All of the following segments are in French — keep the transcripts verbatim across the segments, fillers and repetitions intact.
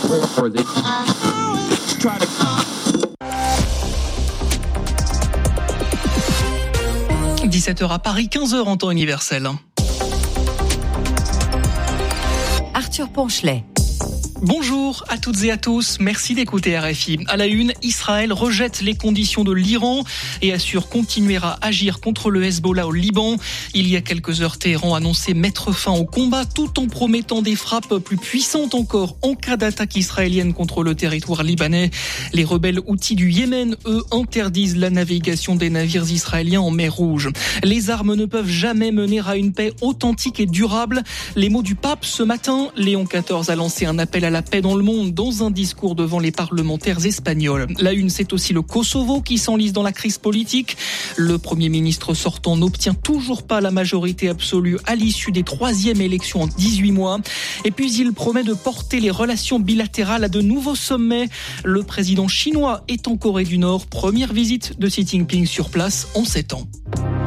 dix-sept heures à Paris, quinze heures en temps universel. Arthur Ponchelet. Bonjour à toutes et à tous, merci d'écouter R F I. À la une, Israël rejette les conditions de l'Iran et assure continuer à agir contre le Hezbollah au Liban. Il y a quelques heures, Téhéran annonçait mettre fin au combat tout en promettant des frappes plus puissantes encore en cas d'attaque israélienne contre le territoire libanais. Les rebelles houthis du Yémen, eux, interdisent la navigation des navires israéliens en mer Rouge. Les armes ne peuvent jamais mener à une paix authentique et durable. Les mots du pape ce matin, Léon quatorze a lancé un appel à la paix dans le monde dans un discours devant les parlementaires espagnols. La une, c'est aussi le Kosovo qui s'enlise dans la crise politique. Le Premier ministre sortant n'obtient toujours pas la majorité absolue à l'issue des troisièmes élections en dix-huit mois. Et puis il promet de porter les relations bilatérales à de nouveaux sommets. Le président chinois est en Corée du Nord. Première visite de Xi Jinping sur place en sept ans.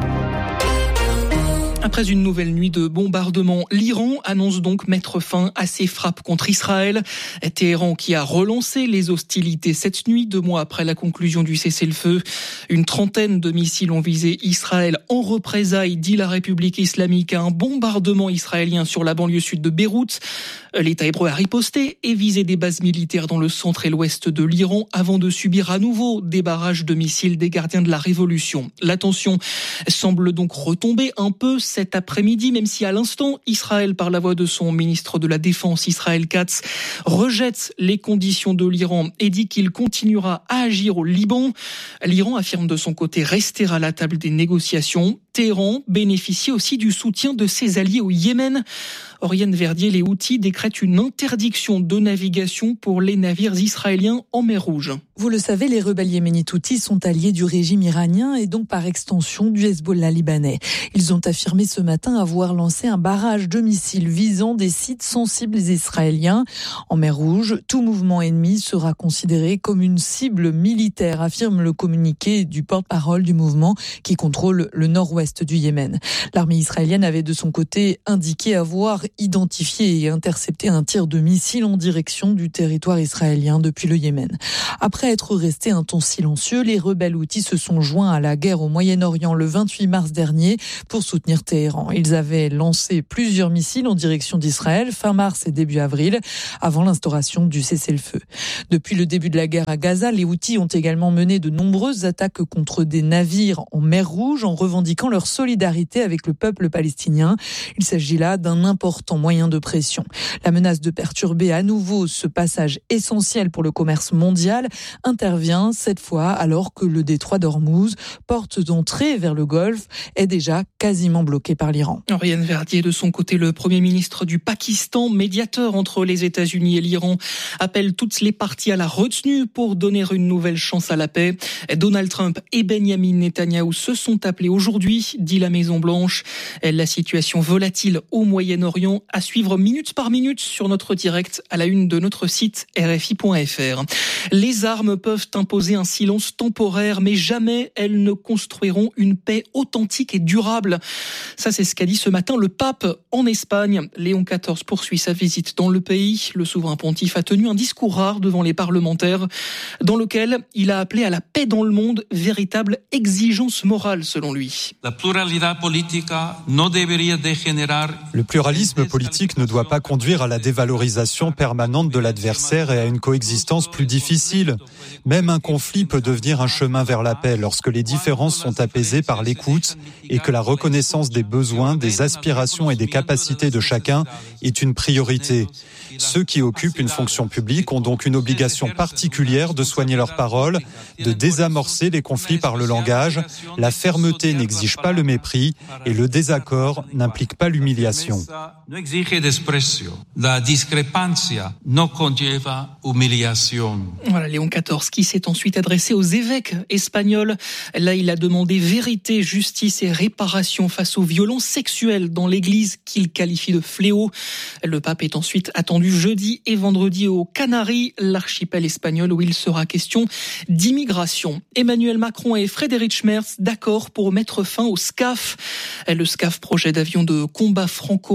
Après une nouvelle nuit de bombardements, l'Iran annonce donc mettre fin à ses frappes contre Israël. Téhéran qui a relancé les hostilités cette nuit, deux mois après la conclusion du cessez-le-feu. Une trentaine de missiles ont visé Israël en représailles, dit la République islamique, à un bombardement israélien sur la banlieue sud de Beyrouth. L'État hébreu a riposté et visé des bases militaires dans le centre et l'ouest de l'Iran avant de subir à nouveau des barrages de missiles des gardiens de la Révolution. La tension semble donc retomber un peu cet après-midi, même si à l'instant, Israël, par la voix de son ministre de la Défense, Israël Katz, rejette les conditions de l'Iran et dit qu'il continuera à agir au Liban. L'Iran affirme de son côté rester à la table des négociations. Téhéran bénéficie aussi du soutien de ses alliés au Yémen. Oriane Verdier, les Houthis décrètent une interdiction de navigation pour les navires israéliens en mer Rouge. Vous le savez, les rebelles yéménites Houthis sont alliés du régime iranien et donc par extension du Hezbollah libanais. Ils ont affirmé ce matin avoir lancé un barrage de missiles visant des sites sensibles israéliens. En mer Rouge, tout mouvement ennemi sera considéré comme une cible militaire, affirme le communiqué du porte-parole du mouvement qui contrôle le nord-ouest du Yémen. L'armée israélienne avait de son côté indiqué avoir identifié et intercepté un tir de missile en direction du territoire israélien depuis le Yémen. Après être restés un temps silencieux, les rebelles houthis se sont joints à la guerre au Moyen-Orient le vingt-huit mars dernier pour soutenir Téhéran. Ils avaient lancé plusieurs missiles en direction d'Israël fin mars et début avril, avant l'instauration du cessez-le-feu. Depuis le début de la guerre à Gaza, les Houthis ont également mené de nombreuses attaques contre des navires en mer Rouge en revendiquant leur solidarité avec le peuple palestinien. Il s'agit là d'un important moyen de pression. La menace de perturber à nouveau ce passage essentiel pour le commerce mondial intervient cette fois alors que le détroit d'Ormuz, porte d'entrée vers le Golfe, est déjà quasiment bloqué par l'Iran. Oriane Verdier, de son côté, le Premier ministre du Pakistan, médiateur entre les États-Unis et l'Iran, appelle toutes les parties à la retenue pour donner une nouvelle chance à la paix. Donald Trump et Benjamin Netanyahou se sont appelés aujourd'hui, dit la Maison-Blanche. La situation volatile au Moyen-Orient à suivre minute par minute sur notre direct à la une de notre site R F I point F R. Les armes peuvent imposer un silence temporaire, mais jamais elles ne construiront une paix authentique et durable. Ça, c'est ce qu'a dit ce matin le pape en Espagne. Léon quatorze poursuit sa visite dans le pays. Le souverain pontife a tenu un discours rare devant les parlementaires, dans lequel il a appelé à la paix dans le monde, véritable exigence morale selon lui. Le pluralisme politique ne doit pas conduire à la dévalorisation permanente de l'adversaire et à une coexistence plus difficile. Même un conflit peut devenir un chemin vers la paix lorsque les différences sont apaisées par l'écoute et que la reconnaissance des besoins, des aspirations et des capacités de chacun est une priorité. Ceux qui occupent une fonction publique ont donc une obligation particulière de soigner leurs paroles, de désamorcer les conflits par le langage. La fermeté n'exige pas le mépris et le désaccord n'implique pas l'humiliation. Voilà, Léon quatorze qui s'est ensuite adressé aux évêques espagnols. Là, il a demandé vérité, justice et réparation face aux violences sexuelles dans l'Église qu'il qualifie de fléau. Le pape est ensuite attendu jeudi et vendredi aux Canaries, l'archipel espagnol où il sera question d'immigration. Emmanuel Macron et Friedrich Merz d'accord pour mettre fin au SCAF. Le SCAF, projet d'avion de combat franco-allemand,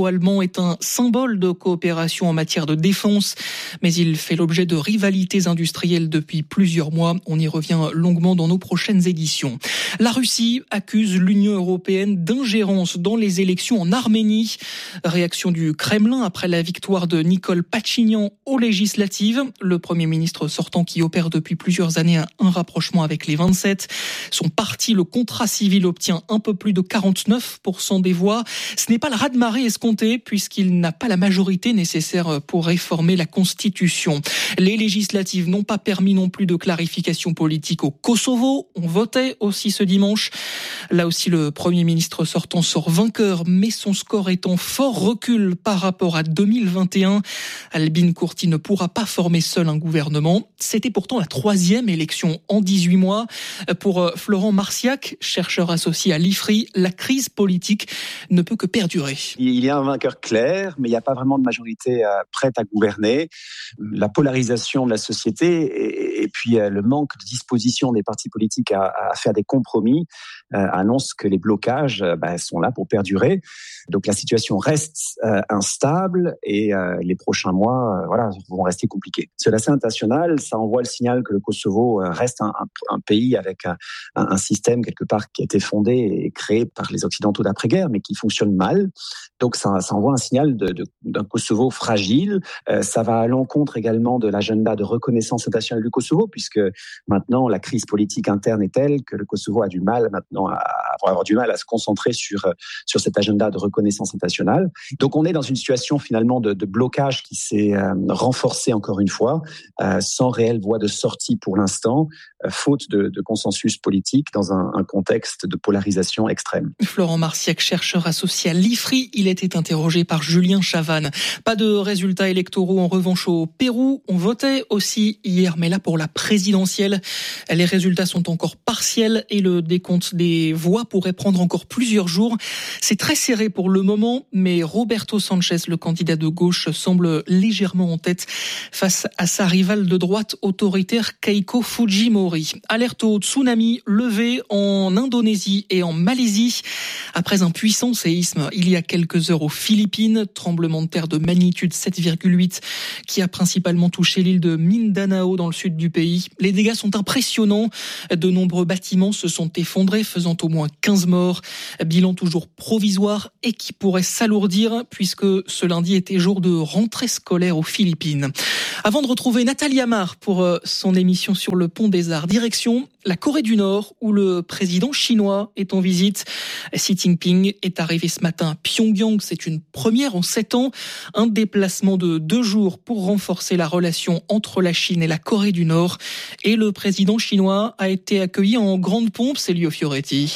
est un symbole de coopération en matière de défense, mais il fait l'objet de rivalités industrielles depuis plusieurs mois. On y revient longuement dans nos prochaines éditions. La Russie accuse l'Union européenne d'ingérence dans les élections en Arménie. Réaction du Kremlin après la victoire de Nicole Pachinian aux législatives. Le Premier ministre sortant qui opère depuis plusieurs années un rapprochement avec les vingt-sept. Son parti, le Contrat civil, obtient un peu plus de quarante-neuf pour cent des voix. Ce n'est pas le raz-de-marée escompté puisqu'il n'a pas la majorité nécessaire pour réformer la Constitution. Les législatives n'ont pas permis non plus de clarification politique au Kosovo. On votait aussi ce dimanche. Là aussi, le Premier ministre sortant sort vainqueur, mais son score est en fort recul par rapport à deux mille vingt et un. Albin Kurti ne pourra pas former seul un gouvernement. C'était pourtant la troisième élection en dix-huit mois. Pour Florent Marciac, chercheur associé à l'I F R I, la crise politique ne peut que perdurer. Il y a un vainqueur clair, mais il n'y a pas vraiment de majorité prête à gouverner. La polarisation de la société et puis le manque de disposition des partis politiques à, à faire des compromis euh, annonce que les blocages euh, bah, sont là pour perdurer. Donc la situation reste euh, instable et euh, les prochains mois euh, voilà, vont rester compliqués. Sur la scène internationale, ça envoie le signal que le Kosovo euh, reste un, un, un pays avec un, un système quelque part qui a été fondé et créé par les Occidentaux d'après-guerre, mais qui fonctionne mal. Donc ça, ça envoie un signal de, de, d'un Kosovo fragile. Euh, ça va à l'encontre également de l'agenda de reconnaissance internationale du Kosovo, puisque maintenant la crise politique interne est telle que le Kosovo a du mal maintenant à, à avoir du mal à se concentrer sur sur cet agenda de reconnaissance internationale. Donc on est dans une situation finalement de, de blocage qui s'est euh, renforcée encore une fois, euh, sans réelle voie de sortie pour l'instant, euh, faute de, de consensus politique dans un, un contexte de polarisation extrême. Florent Marciac, chercheur associé à l'I F R I, il était interrogé par Julien Chavannes. Pas de résultats électoraux en revanche au Pérou. On votait aussi hier, mais là pour la présidentielle. Les résultats sont encore partiels et le décompte des voix pourrait prendre encore plusieurs jours. C'est très serré pour le moment, mais Roberto Sanchez, le candidat de gauche, semble légèrement en tête face à sa rivale de droite autoritaire Keiko Fujimori. Alerte au tsunami levé en Indonésie et en Malaisie. Après un puissant séisme il y a quelques heures aux Philippines, tremblement de terre de magnitude sept virgule huit qui a principalement touché l'île de Mindanao dans le sud du pays. Les dégâts sont impressionnants. De nombreux bâtiments se sont effondrés, faisant au moins quinze morts. Bilan toujours provisoire et qui pourrait s'alourdir puisque ce lundi était jour de rentrée scolaire aux Philippines. Avant de retrouver Nathalie Amar pour son émission sur le Pont des Arts, direction la Corée du Nord où le président chinois est en visite. Xi Jinping est arrivé ce matin à Pyongyang. C'est une première en sept ans. Un déplacement de deux jours pour renforcer la relation entre la Chine et la Corée du Nord. Et le président chinois a été accueilli en grande pompe, Célio Fioretti.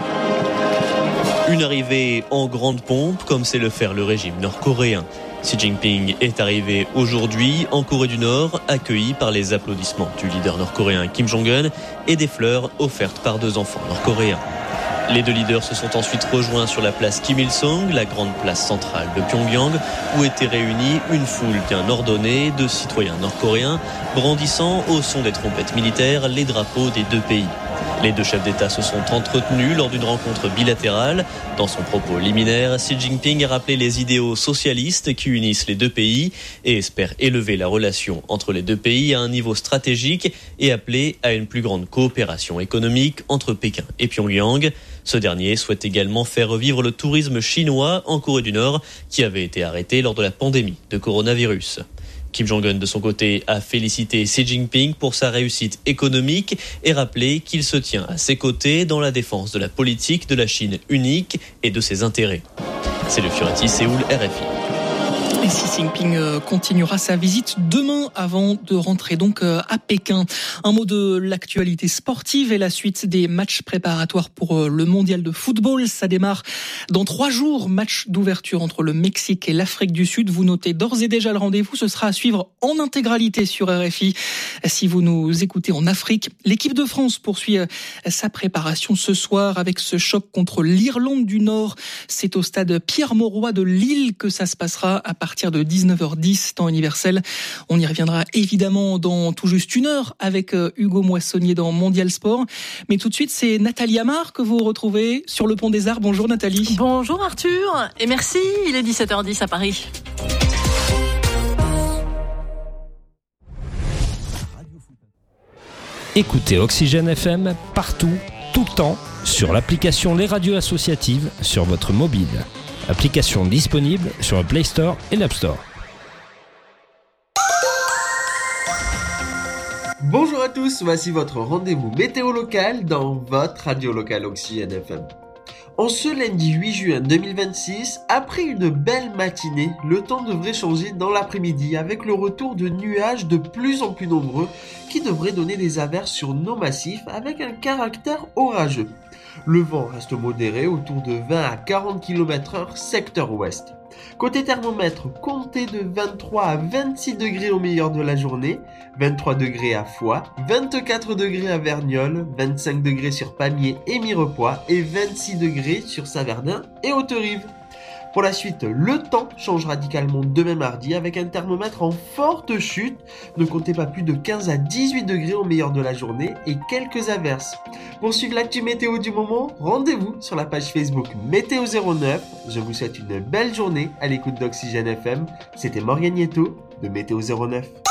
Une arrivée en grande pompe, comme sait le faire le régime nord-coréen. Xi Jinping est arrivé aujourd'hui en Corée du Nord, accueilli par les applaudissements du leader nord-coréen Kim Jong-un et des fleurs offertes par deux enfants nord-coréens. Les deux leaders se sont ensuite rejoints sur la place Kim Il-sung, la grande place centrale de Pyongyang, où étaient réunis une foule bien ordonnée de citoyens nord-coréens, brandissant au son des trompettes militaires les drapeaux des deux pays. Les deux chefs d'État se sont entretenus lors d'une rencontre bilatérale. Dans son propos liminaire, Xi Jinping a rappelé les idéaux socialistes qui unissent les deux pays et espère élever la relation entre les deux pays à un niveau stratégique et appeler à une plus grande coopération économique entre Pékin et Pyongyang. Ce dernier souhaite également faire revivre le tourisme chinois en Corée du Nord qui avait été arrêté lors de la pandémie de coronavirus. Kim Jong-un, de son côté, a félicité Xi Jinping pour sa réussite économique et rappelé qu'il se tient à ses côtés dans la défense de la politique de la Chine unique et de ses intérêts. C'est le Fioretti, Séoul, R F I. Et Xi Jinping continuera sa visite demain avant de rentrer donc à Pékin. Un mot de l'actualité sportive et la suite des matchs préparatoires pour le mondial de football. Ça démarre dans trois jours. Match d'ouverture entre le Mexique et l'Afrique du Sud. Vous notez d'ores et déjà le rendez-vous. Ce sera à suivre en intégralité sur R F I. Si vous nous écoutez en Afrique, l'équipe de France poursuit sa préparation ce soir avec ce choc contre l'Irlande du Nord. C'est au stade Pierre-Mauroy de Lille que ça se passera à partir partir de dix-neuf heures dix, temps universel. On y reviendra évidemment dans tout juste une heure avec Hugo Moissonnier dans Mondial Sport. Mais tout de suite, c'est Nathalie Amar que vous retrouvez sur le Pont des Arts. Bonjour Nathalie. Bonjour Arthur, et merci, il est dix-sept heures dix à Paris. Écoutez Oxygène F M partout, tout le temps, sur l'application Les Radios Associatives sur votre mobile. Application disponible sur le Play Store et l'App Store. Bonjour à tous, voici votre rendez-vous météo local dans votre radio locale Oxygène F M. En ce lundi huit juin deux mille vingt-six, après une belle matinée, le temps devrait changer dans l'après-midi avec le retour de nuages de plus en plus nombreux qui devraient donner des averses sur nos massifs avec un caractère orageux. Le vent reste modéré autour de vingt à quarante kilomètres heure secteur ouest. Côté thermomètre, comptez de vingt-trois à vingt-six degrés au meilleur de la journée, vingt-trois degrés à Foix, vingt-quatre degrés à Verniolle, vingt-cinq degrés sur Pamiers et Mirepoix et vingt-six degrés sur Saverdin et Haute-Rive. Pour la suite, le temps change radicalement demain mardi avec un thermomètre en forte chute. Ne comptez pas plus de quinze à dix-huit degrés au meilleur de la journée et quelques averses. Pour suivre l'actu météo du moment, rendez-vous sur la page Facebook Météo zéro neuf. Je vous souhaite une belle journée à l'écoute d'Oxygène F M. C'était Morgan Nieto de Météo zéro neuf.